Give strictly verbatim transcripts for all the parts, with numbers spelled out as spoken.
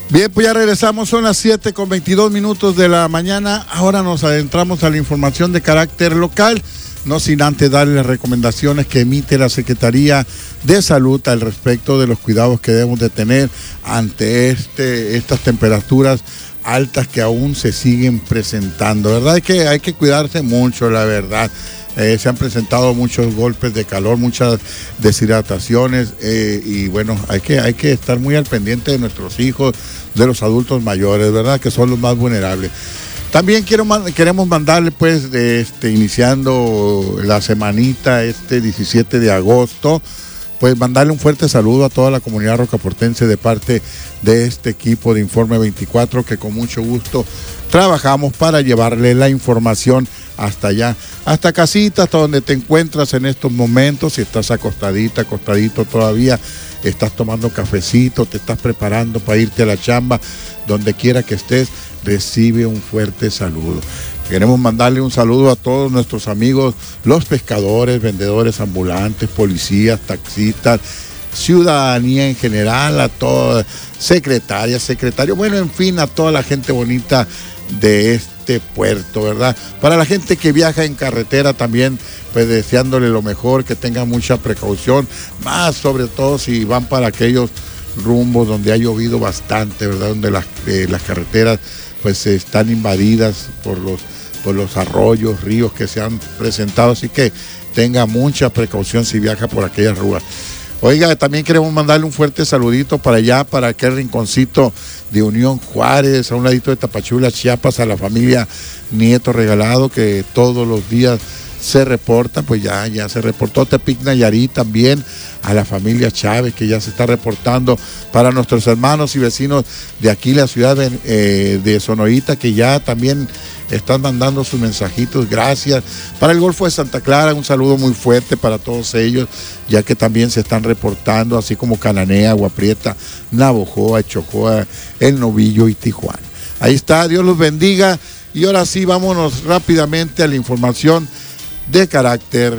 Bien, pues ya regresamos, son las siete con veintidós minutos de la mañana. Ahora nos adentramos a la información de carácter local, no sin antes darle las recomendaciones que emite la Secretaría de Salud al respecto de los cuidados que debemos de tener ante este, estas temperaturas altas que aún se siguen presentando, ¿verdad? Hay que, hay que cuidarse mucho, la verdad. Eh, se han presentado muchos golpes de calor, muchas deshidrataciones eh, y bueno, hay que, hay que estar muy al pendiente de nuestros hijos, de los adultos mayores, ¿verdad? Que son los más vulnerables. También quiero, queremos mandarle pues, de este, iniciando la semanita, este diecisiete de agosto, pues mandarle un fuerte saludo a toda la comunidad rocaportense de parte de este equipo de Informe veinticuatro que con mucho gusto trabajamos para llevarle la información hasta allá, hasta casita, hasta donde te encuentras en estos momentos, si estás acostadita, acostadito todavía, estás tomando cafecito, te estás preparando para irte a la chamba, donde quiera que estés, recibe un fuerte saludo. Queremos mandarle un saludo a todos nuestros amigos, los pescadores, vendedores ambulantes, policías, taxistas, ciudadanía en general, a todas, secretarias, secretarios, bueno, en fin, a toda la gente bonita de este puerto, ¿verdad? Para la gente que viaja en carretera también, pues deseándole lo mejor, que tengan mucha precaución, más sobre todo si van para aquellos rumbos donde ha llovido bastante, ¿verdad? Donde las, eh, las carreteras pues están invadidas por los, por los arroyos, ríos que se han presentado, así que tenga mucha precaución si viaja por aquellas rutas. Oiga, también queremos mandarle un fuerte saludito para allá, para aquel rinconcito de Unión Juárez, a un ladito de Tapachula, Chiapas, a la familia Nieto Regalado, que todos los días se reportan, pues ya, ya se reportó. Tepic Nayarit también, a la familia Chávez, que ya se está reportando, para nuestros hermanos y vecinos de aquí, la ciudad de, eh, de Sonoita, que ya también están mandando sus mensajitos, gracias. Para el Golfo de Santa Clara, un saludo muy fuerte para todos ellos, ya que también se están reportando, así como Cananea, Agua Prieta, Navojoa, Chocoa, El Novillo y Tijuana. Ahí está, Dios los bendiga. Y ahora sí, vámonos rápidamente a la información de carácter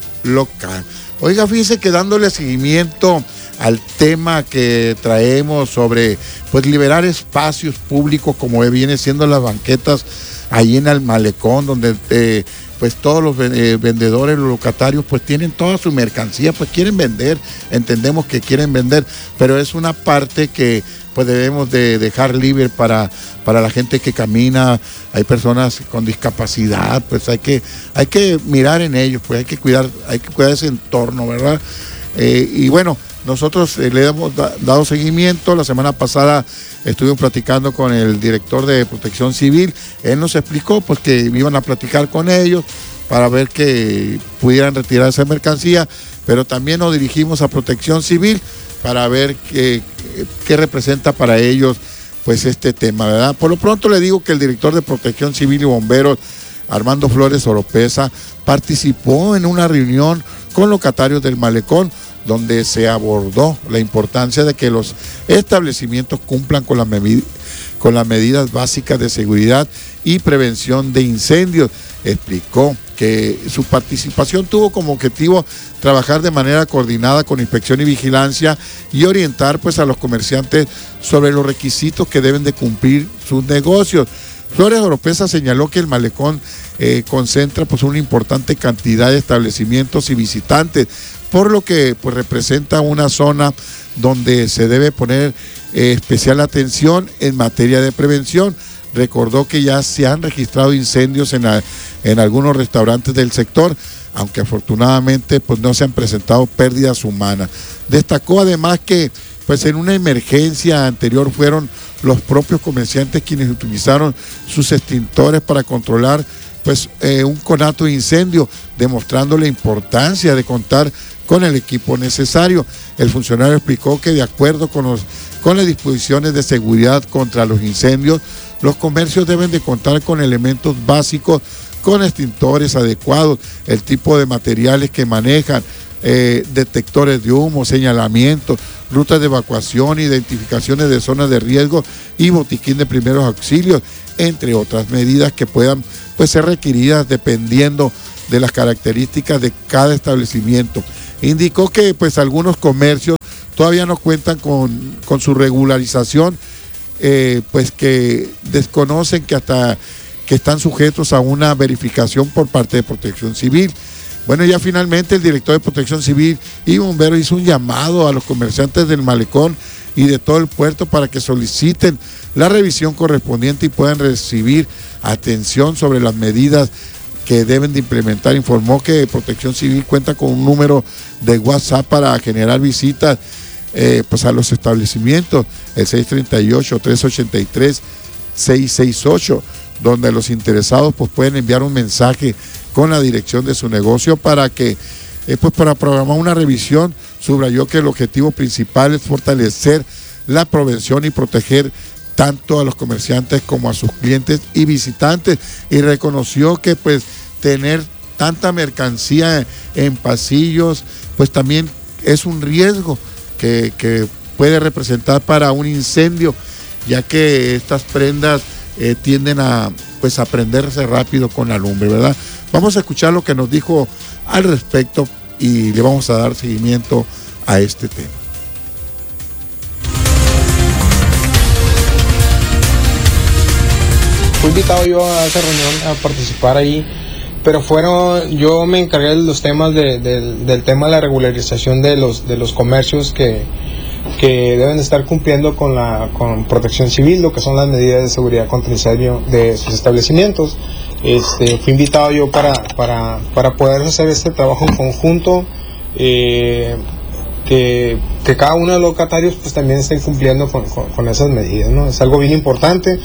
local. Oiga, fíjese que dándole seguimiento al tema que traemos sobre pues liberar espacios públicos como viene siendo las banquetas ahí en el malecón, donde eh, pues todos los eh, vendedores, los locatarios pues tienen toda su mercancía, pues quieren vender, entendemos que quieren vender, pero es una parte que pues debemos de dejar libre para, para la gente que camina. Hay personas con discapacidad, pues hay que, hay que mirar en ellos, pues hay que cuidar, hay que cuidar ese entorno, ¿verdad? Eh, y bueno, nosotros eh, le hemos da, dado seguimiento. La semana pasada estuvimos platicando con el director de Protección Civil. Él nos explicó pues que iban a platicar con ellos para ver que pudieran retirar esa mercancía, pero también nos dirigimos a Protección Civil para ver qué, qué representa para ellos pues este tema, ¿verdad? Por lo pronto le digo que el director de Protección Civil y Bomberos, Armando Flores Oropesa, participó en una reunión con locatarios del malecón, donde se abordó la importancia de que los establecimientos cumplan con las, med- con las medidas básicas de seguridad y prevención de incendios. Explicó que su participación tuvo como objetivo trabajar de manera coordinada con inspección y vigilancia y orientar pues a los comerciantes sobre los requisitos que deben de cumplir sus negocios. Flores Oropesa señaló que el malecón eh, concentra pues una importante cantidad de establecimientos y visitantes, por lo que pues representa una zona donde se debe poner eh, especial atención en materia de prevención. Recordó que ya se han registrado incendios en, la, en algunos restaurantes del sector, aunque afortunadamente pues no se han presentado pérdidas humanas. Destacó además que pues en una emergencia anterior fueron los propios comerciantes quienes utilizaron sus extintores para controlar pues eh, un conato de incendio, demostrando la importancia de contar con el equipo necesario. El funcionario explicó que de acuerdo con, los, con las disposiciones de seguridad contra los incendios, los comercios deben de contar con elementos básicos, con extintores adecuados, el tipo de materiales que manejan, eh, detectores de humo, señalamientos, rutas de evacuación, identificaciones de zonas de riesgo y botiquín de primeros auxilios, entre otras medidas que puedan pues, ser requeridas dependiendo de las características de cada establecimiento. Indicó que pues algunos comercios todavía no cuentan con, con su regularización eh, pues que desconocen que hasta que están sujetos a una verificación por parte de Protección Civil. Bueno, ya finalmente el director de Protección Civil y bomberos hizo un llamado a los comerciantes del malecón y de todo el puerto para que soliciten la revisión correspondiente y puedan recibir atención sobre las medidas que deben de implementar. Informó que Protección Civil cuenta con un número de WhatsApp para generar visitas eh, pues a los establecimientos, el seis tres ocho, tres ocho tres, seis seis ocho, donde los interesados pues pueden enviar un mensaje con la dirección de su negocio para que eh, pues para programar una revisión. Subrayó que el objetivo principal es fortalecer la prevención y proteger tanto a los comerciantes como a sus clientes y visitantes, y reconoció que pues tener tanta mercancía en pasillos pues también es un riesgo que, que puede representar para un incendio, ya que estas prendas eh, tienden a pues a prenderse rápido con la lumbre, ¿verdad? Vamos a escuchar lo que nos dijo al respecto y le vamos a dar seguimiento a este tema. Fui invitado yo a esa reunión a participar ahí, pero fueron, yo me encargué de los temas de, de, del tema de la regularización de los de los comercios que, que deben estar cumpliendo con la con Protección Civil, lo que son las medidas de seguridad contra incendio de sus establecimientos. Este, fui invitado yo para, para, para poder hacer este trabajo en conjunto, eh, que, que cada uno de los locatarios pues también estén cumpliendo con, con, con esas medidas, ¿no? Es algo bien importante.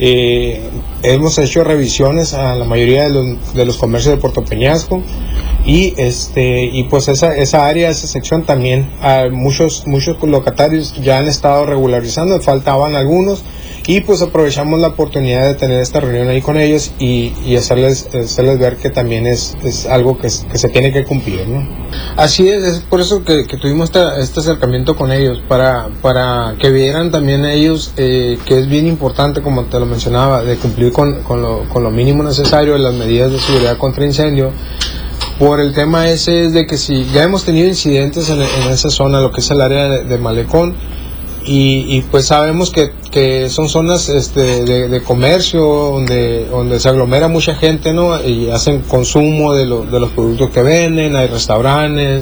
Eh, hemos hecho revisiones a la mayoría de los, de los comercios de Puerto Peñasco y este y pues esa esa área, esa sección también, a muchos muchos locatarios ya han estado regularizando, faltaban algunos, y pues aprovechamos la oportunidad de tener esta reunión ahí con ellos y, y hacerles, hacerles ver que también es, es algo que, que se tiene que cumplir, ¿no? Así es, es por eso que, que tuvimos esta, este acercamiento con ellos, para, para que vieran también ellos eh, que es bien importante, como te lo mencionaba, de cumplir con, con, lo, con lo mínimo necesario de las medidas de seguridad contra incendio. Por el tema ese es de que si ya hemos tenido incidentes en, en esa zona, lo que es el área de, de Malecón, y, y pues sabemos que, que son zonas este, de, de comercio donde, donde se aglomera mucha gente, ¿no? Y hacen consumo de, lo, de los productos que venden, hay restaurantes,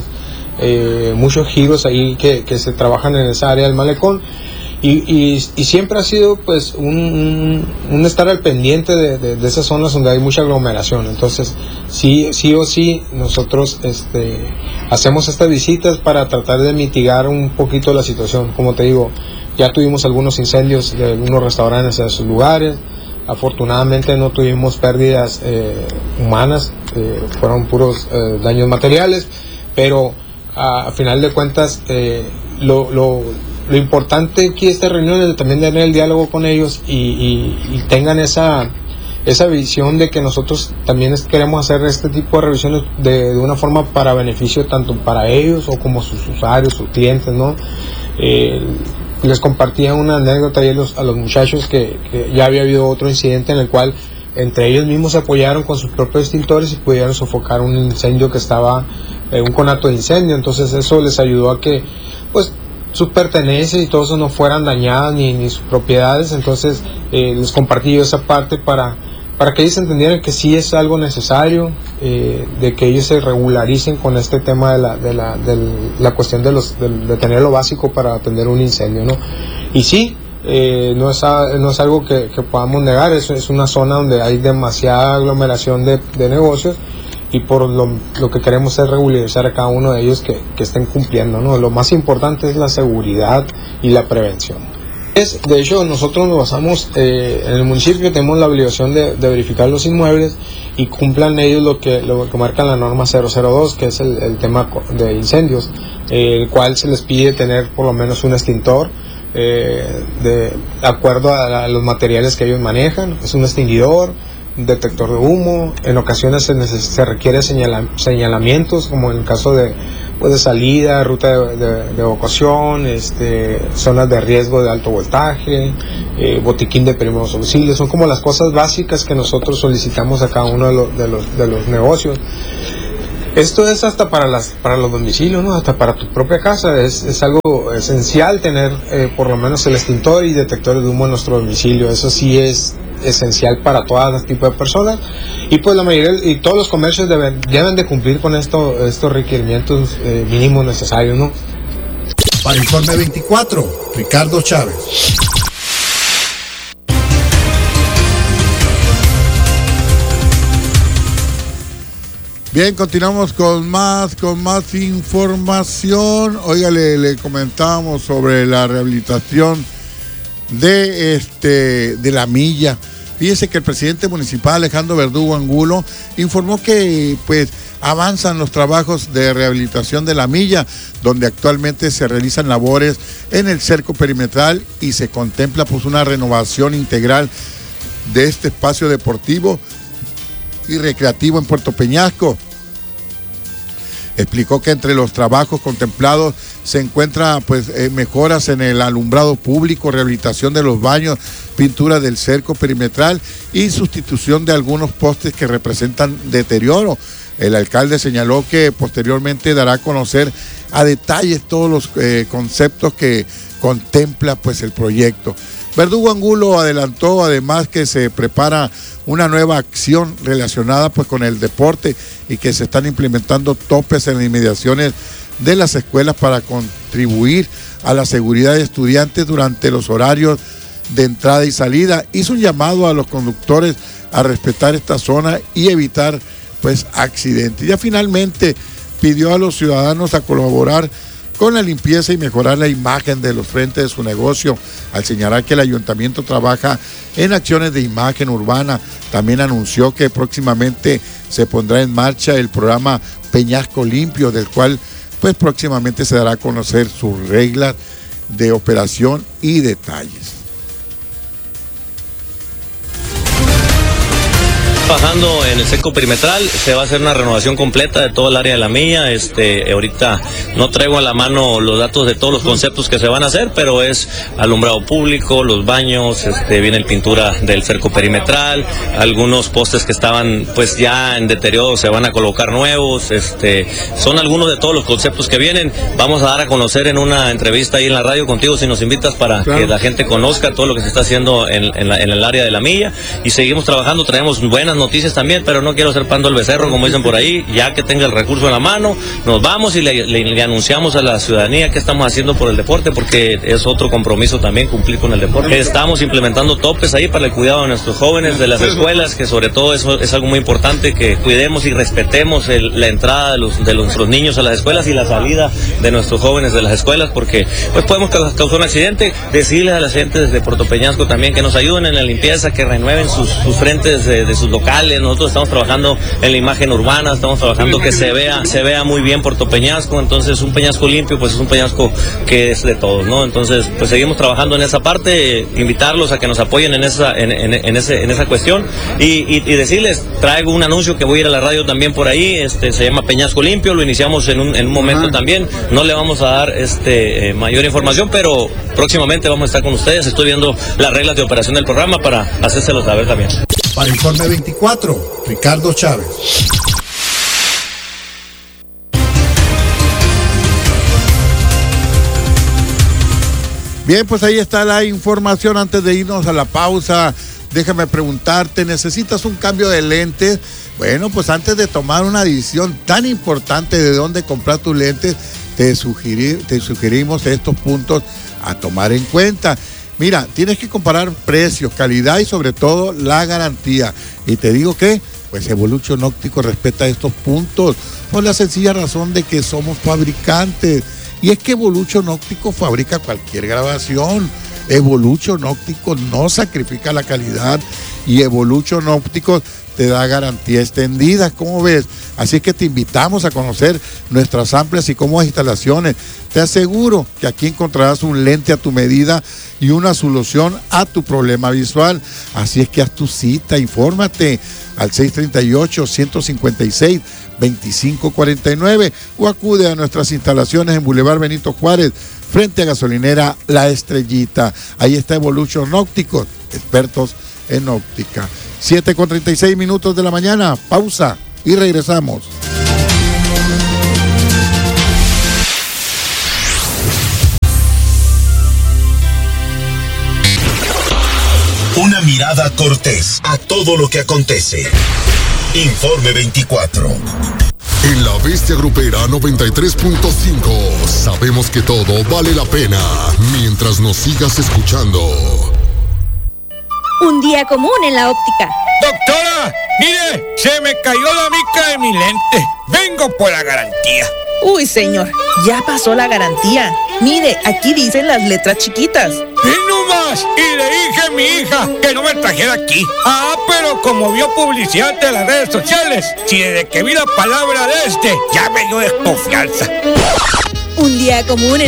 eh, muchos giros ahí que, que se trabajan en esa área del Malecón. Y, y, y siempre ha sido pues un, un, un estar al pendiente de, de, de esas zonas donde hay mucha aglomeración. Entonces sí, sí o sí nosotros este, hacemos estas visitas para tratar de mitigar un poquito la situación. Como te digo, ya tuvimos algunos incendios de algunos restaurantes en esos lugares. Afortunadamente no tuvimos pérdidas eh, humanas, eh, fueron puros eh, daños materiales, pero a, a final de cuentas eh, lo, lo Lo importante aquí de esta reunión es también tener el diálogo con ellos y, y, y tengan esa, esa visión de que nosotros también queremos hacer este tipo de revisiones de, de una forma para beneficio tanto para ellos o como sus usuarios, sus clientes, ¿no? Eh, les compartía una anécdota ahí a los, a los muchachos que, que ya había habido otro incidente en el cual entre ellos mismos se apoyaron con sus propios extintores y pudieron sofocar un incendio que estaba, eh, un conato de incendio. Entonces eso les ayudó a que pues sus pertenencias y todo eso no fueran dañadas ni, ni sus propiedades. Entonces eh, les compartí yo esa parte para, para que ellos entendieran que sí es algo necesario, eh, de que ellos se regularicen con este tema de la, de la, de la cuestión de, los, de, de tener lo básico para atender un incendio, ¿no? Y sí, eh, no, es, no es algo que, que podamos negar, es, es una zona donde hay demasiada aglomeración de, de negocios, y por lo, lo que queremos es regularizar a cada uno de ellos que, que estén cumpliendo, ¿no? Lo más importante es la seguridad y la prevención. Es, de hecho, nosotros nos basamos eh, en el municipio, tenemos la obligación de, de verificar los inmuebles y cumplan ellos lo que, lo que marca la norma cero cero dos, que es el, el tema de incendios, eh, el cual se les pide tener por lo menos un extintor, eh, de, de acuerdo a, a los materiales que ellos manejan, es un extinguidor, un detector de humo. En ocasiones se, neces- se requiere señala- señalamientos, como en el caso de, pues, de salida, ruta de, de, de evacuación, este, zonas de riesgo de alto voltaje, eh, botiquín de primeros auxilios. Son como las cosas básicas que nosotros solicitamos a cada uno de, lo, de, los, de los negocios. Esto es hasta para las para los domicilios, ¿no? Hasta para tu propia casa. Es, es algo esencial tener eh, por lo menos el extintor y detectores de humo en nuestro domicilio. Eso sí es esencial para todas las tipos de personas. Y pues la mayoría y todos los comercios deben, deben de cumplir con esto, estos requerimientos eh, mínimos necesarios, ¿no? Para Informe veinticuatro, Ricardo Chávez. Bien, continuamos con más, con más información. Oiga, le, le comentábamos sobre la rehabilitación de este de la milla. Fíjese que el presidente municipal Alejandro Verdugo Angulo informó que pues avanzan los trabajos de rehabilitación de la milla, donde actualmente se realizan labores en el cerco perimetral y se contempla pues una renovación integral de este espacio deportivo y recreativo en Puerto Peñasco. Explicó que entre los trabajos contemplados se encuentran pues eh, mejoras en el alumbrado público, rehabilitación de los baños, pintura del cerco perimetral y sustitución de algunos postes que representan deterioro. El alcalde señaló que posteriormente dará a conocer a detalles todos los eh, conceptos que contempla pues el proyecto. Verdugo Angulo adelantó además que se prepara una nueva acción relacionada pues con el deporte y que se están implementando topes en las inmediaciones de las escuelas para contribuir a la seguridad de estudiantes durante los horarios de entrada y salida. Hizo un llamado a los conductores a respetar esta zona y evitar pues accidentes. Ya finalmente pidió a los ciudadanos a colaborar con la limpieza y mejorar la imagen de los frentes de su negocio, al señalar que el ayuntamiento trabaja en acciones de imagen urbana. También anunció que próximamente se pondrá en marcha el programa Peñasco Limpio, del cual pues próximamente se dará a conocer sus reglas de operación y detalles. Trabajando en el cerco perimetral, se va a hacer una renovación completa de todo el área de la milla. Este, ahorita no traigo a la mano los datos de todos los conceptos que se van a hacer, pero es alumbrado público, los baños, este, viene el pintura del cerco perimetral, algunos postes que estaban pues ya en deterioro se van a colocar nuevos, este, son algunos de todos los conceptos que vienen. Vamos a dar a conocer en una entrevista ahí en la radio contigo si nos invitas para claro. que la gente conozca todo lo que se está haciendo en, en, la, en el área de la milla, y seguimos trabajando, traemos buenas noticias también, pero no quiero ser pando el becerro, como dicen por ahí. Ya que tenga el recurso en la mano, nos vamos y le, le, le anunciamos a la ciudadanía qué estamos haciendo por el deporte, porque es otro compromiso también cumplir con el deporte. Estamos implementando topes ahí para el cuidado de nuestros jóvenes de las escuelas, que sobre todo eso es algo muy importante, que cuidemos y respetemos el, la entrada de, los, de nuestros niños a las escuelas y la salida de nuestros jóvenes de las escuelas, porque pues podemos causar un accidente. Decirles a la gente desde Puerto Peñasco también que nos ayuden en la limpieza, que renueven sus, sus frentes de, de sus locales. Nosotros estamos trabajando en la imagen urbana, estamos trabajando que se vea se vea muy bien Puerto Peñasco. Entonces un Peñasco limpio pues es un Peñasco que es de todos, ¿no? Entonces pues seguimos trabajando en esa parte, invitarlos a que nos apoyen en esa en, en, en ese en esa cuestión y, y, y decirles, traigo un anuncio que voy a ir a la radio también por ahí, este se llama Peñasco Limpio, lo iniciamos en un, en un momento también, no le vamos a dar este eh, mayor información, pero próximamente vamos a estar con ustedes. Estoy viendo las reglas de operación del programa para hacérselos saber también. Para Informe veinticuatro, Ricardo Chávez. Bien, pues ahí está la información. Antes de irnos a la pausa, déjame preguntarte, ¿necesitas un cambio de lentes? Bueno, pues antes de tomar una decisión tan importante de dónde comprar tus lentes, te, sugerir, te sugerimos estos puntos a tomar en cuenta. Mira, tienes que comparar precios, calidad y sobre todo la garantía. Y te digo que, pues Evolution Óptico respeta estos puntos por la sencilla razón de que somos fabricantes. Y es que Evolution Óptico fabrica cualquier grabación. Evolution Óptico no sacrifica la calidad y Evolution Óptico te da garantía extendida, ¿cómo ves? Así que te invitamos a conocer nuestras amplias y cómodas instalaciones. Te aseguro que aquí encontrarás un lente a tu medida y una solución a tu problema visual. Así es que haz tu cita, infórmate al seis tres ocho, uno cinco seis, dos cinco cuatro nueve o acude a nuestras instalaciones en Boulevard Benito Juárez, frente a gasolinera La Estrellita. Ahí está Evolution Óptico, expertos en óptica. siete con treinta y seis minutos de la mañana, pausa y regresamos. Una mirada cortés a todo lo que acontece. Informe veinticuatro. En la Bestia Grupera noventa y tres punto cinco sabemos que todo vale la pena mientras nos sigas escuchando. Un día común en la óptica. Doctora, mire, se me cayó la mica de mi lente. Vengo por la garantía. Uy, señor, ya pasó la garantía. Mire, aquí dicen las letras chiquitas. ¡Y no más! Y le dije a mi hija que no me trajera aquí. Ah, pero como vio publicidad de las redes sociales, si desde que vi la palabra de este, ya me dio desconfianza. Un día común en